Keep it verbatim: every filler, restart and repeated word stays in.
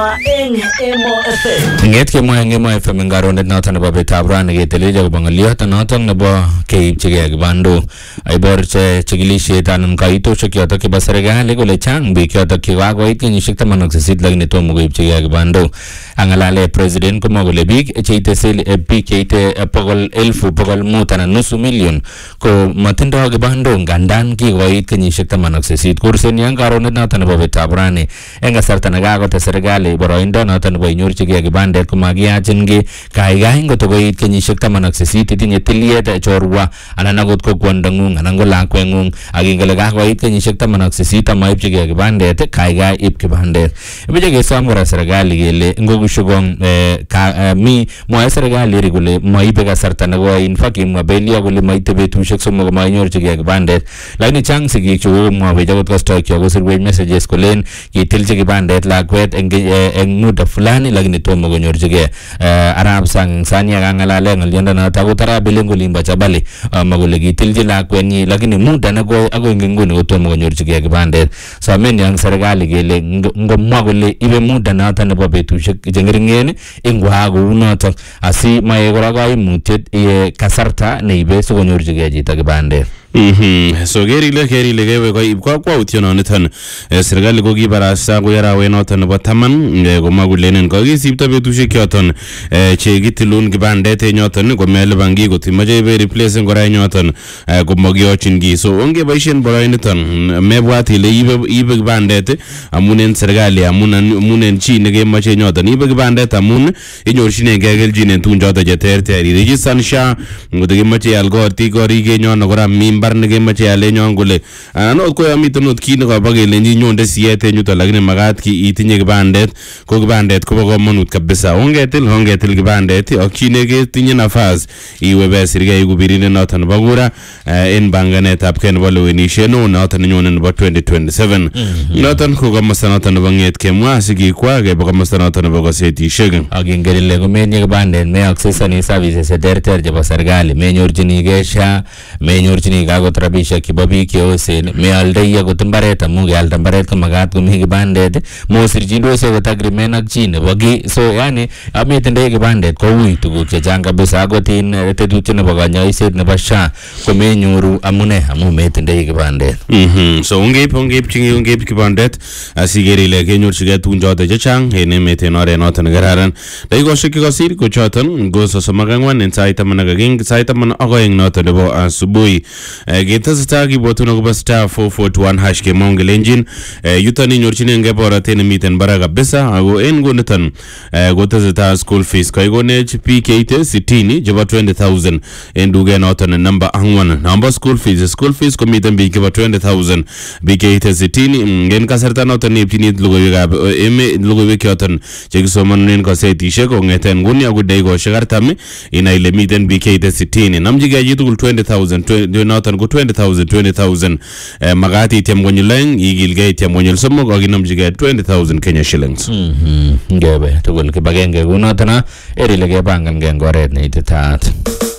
eng Emo F M. Nget ke mo eng Emo F M ngarondet noton nebo betab rani keteleje kobangaliot noton nebo keipchige kibando ai borche chikilisiet anan kaitoshek yotok chebo serikali kole chang biik yotok chekakoit kenyisiek taman ak sisit lakini tomo koipchige kibando. Angalale president komwa kole biik cheite biik cheite bokol elfu bokol mut anan nusu million ko matindoi kibando ngandan kikoit kenyisiek taman ak sisit. Kurseni ang ngarondet noton nebo betab rani eng kasarta nekakote serikali boroindo noton nebo inyorchigei kibandet komakiyachin ki kaikai ngotokoit kenyisiek taman ak sisit itinye tiliet chorwa anan akot ko kwondong'ung anan ko lakweng'ung ak ingele kakoit kenyisiek taman ak sisit amaipchigei kibandet kaikai ip kibandet. Imeche kesom kora serikali kele ngokushukong mi mwae serikali eri kole maibe kasarta nekoi. In fact kimwa Belia kole maite betusiek somok komainyorchigei kibandet, lakini chang sigik chekomwawech akot kastoikyo kosirwech messages kolen kitilchi kibandet lakwet eng eng muda fulani lakini tomo konyorchigei. Arab sang sania kangalale ngolyondo noto akot Arab Elengo limba Chabali makole kitilchi lakwenyi lakini muda nekoi akoi nguni kotomo konyorchigei kibandet. Somen yang serikali kele ngomwa kole ibe muda noto nebo betusiek chengeringen ingwa kou noto asi mae kora kaimutiet kasarta neibe sikonyorchigei chito kibandet. Mhm so gerile gerile gewe ko ibko kwautyo noniton serikali ko kibarasa ko yarawe noton nebo taman komwa kulenen ko kisipto betusiek yoton che kitilun kibandet nyoton ko melibangi kotimaje ibe replace ngora nyoton ko magiyochin gi so onge boisien boroiniton mebwat ile ibe ibe kibandet amunen serikali amunen amunen chi nekemache nyoton ibe kibandet amun inyorchine gegeljinen tun joto je terter register sha ngotekimache algorti gori ge nyon kora mim bar nekemache yale nyon kole anan ko yamiten ot kit nekaba kelenji nyonde siete nyuto lakini magat ki itinye kibandet ko kibandet kobo komonut kabisa. Ongetil ongetil kibandet ak chi neketinye nafas iwe besirgei kubirine noton nebo kura en banganetab ken nebo lewenishet no noton nyone nebo twenty twenty-seven. Noton ko komosta noton nebo nget kemwa sikikwa ke komosta noton nebo gazetishek ak ingelile komenye kibandet me access ni services terter chebo serikali menyorchinigei SHA menyorchinigei akot rabishek chebo biik cheosen mealdoi akot mbaret amu kealda mbaret ko magat komi kibandet mosirchindos akot agreement ak chi nebo ki so yani ametindoi kibandet ko ui tuguk chechang kabisa akot in tetutiet nebo kanyoiset nebo SHA komenyoru amune amu metindoi kibandet. Mhm so ungeip ungeip chingi ungeip kibandet asiker ile kenyorchigei tugun choto chechang en emet en oret noton nekararan. Dakikoshek chekosir ko choton ko sosom ak ang'wan en sait taman ak agenge sait taman ak oeng noton nebo asubuhi. Ketestai kibwotun akobo star four forty-one hash kemongel engine yuton inyorchinengei borotet nemiten barak kabisa ako en nguniton kotesetai school fees kaikonech biik cheite sitini chebo twenty thousand en duket noton number ang'wan namba school fees school fees komiten biik chebo twenty thousand biik cheite sitini en kasarta noton neipchini logoiwekab emet logoiwek yoton chekisomanunen gazetishek kong'eten nguni akoi dakikoshek artam inai ile miten biik cheite sitini namchigei chitugul twenty thousand noton ko twenty thousand twenty thousand magat ityem konyil oeng igilgei ityem konyil somok ak inomchigei twenty thousand Kenya shillings. Mhm ngebe tugul kibagenge kunoton erile kebangan eng oret neititaat.